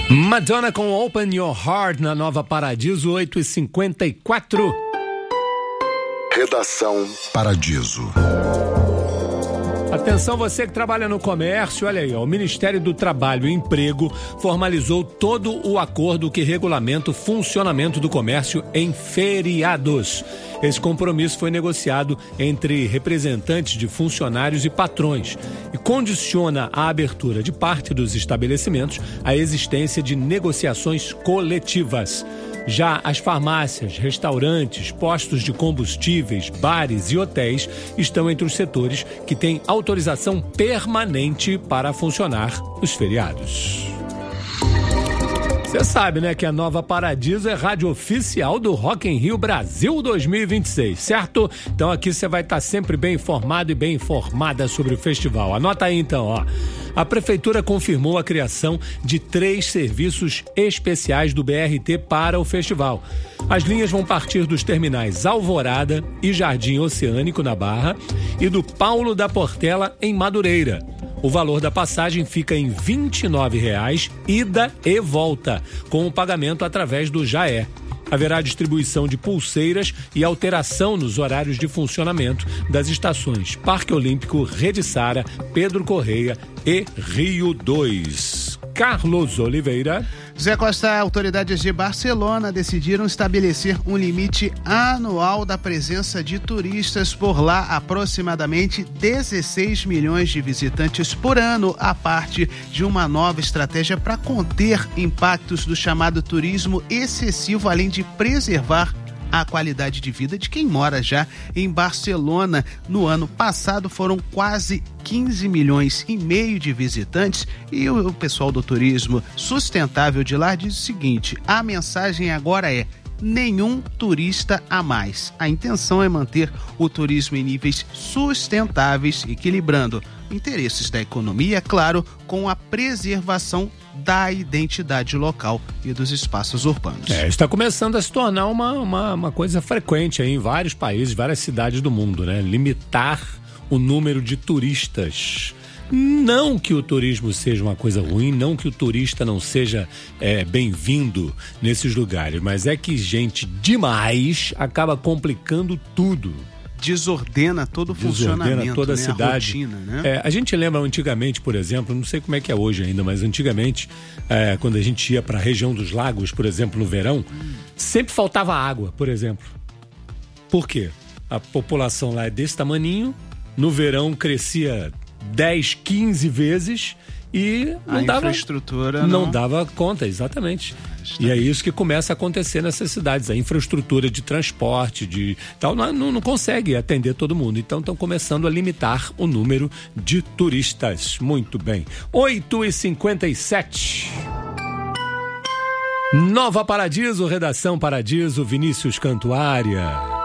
Madonna com Open Your Heart na Nova Paradiso, 8h54. Redação Paradiso. Atenção, você que trabalha no comércio, olha aí, ó, o Ministério do Trabalho e Emprego formalizou todo o acordo que regulamenta o funcionamento do comércio em feriados. Esse compromisso foi negociado entre representantes de funcionários e patrões e condiciona a abertura de parte dos estabelecimentos à existência de negociações coletivas. Já as farmácias, restaurantes, postos de combustíveis, bares e hotéis estão entre os setores que têm autorização permanente para funcionar nos feriados. Você sabe, né, que a Nova Paradiso é rádio oficial do Rock in Rio Brasil 2026, certo? Então aqui você vai estar sempre bem informado e bem informada sobre o festival. Anota aí então, ó. A Prefeitura confirmou a criação de 3 serviços especiais do BRT para o festival. As linhas vão partir dos terminais Alvorada e Jardim Oceânico, na Barra, e do Paulo da Portela, em Madureira. O valor da passagem fica em R$ 29,00, ida e volta, com o pagamento através do Jaé. Haverá distribuição de pulseiras e alteração nos horários de funcionamento das estações Parque Olímpico, Rede Sara, Pedro Correia e Rio 2. Carlos Oliveira. Zé Costa, autoridades de Barcelona decidiram estabelecer um limite anual da presença de turistas por lá, aproximadamente 16 milhões de visitantes por ano, a parte de uma nova estratégia para conter impactos do chamado turismo excessivo, além de preservar a qualidade de vida de quem mora já em Barcelona. No ano passado foram quase 15 milhões e meio de visitantes e o pessoal do turismo sustentável de lá diz o seguinte: a mensagem agora é: nenhum turista a mais. A intenção é manter o turismo em níveis sustentáveis, equilibrando interesses da economia, claro, com a preservação da identidade local e dos espaços urbanos. Está começando a se tornar uma coisa frequente aí em vários países, várias cidades do mundo, né? Limitar o número de turistas. Não que o turismo seja uma coisa ruim, não que o turista não seja bem-vindo nesses lugares, mas é que gente demais acaba complicando tudo. Desordena todo o funcionamento, toda a cidade. A rotina, né? A gente lembra antigamente, por exemplo, não sei como é que é hoje ainda, mas antigamente, quando a gente ia para a região dos lagos, por exemplo, no verão, sempre faltava água, por exemplo. Por quê? A população lá é desse tamaninho, no verão crescia 10, 15 vezes e infraestrutura não dava conta, exatamente. E é isso que começa a acontecer nessas cidades. A infraestrutura de transporte, de tal, não consegue atender todo mundo. Então estão começando a limitar o número de turistas. Muito bem. 8h57. Nova Paradiso, Redação Paradiso, Vinícius Cantuária.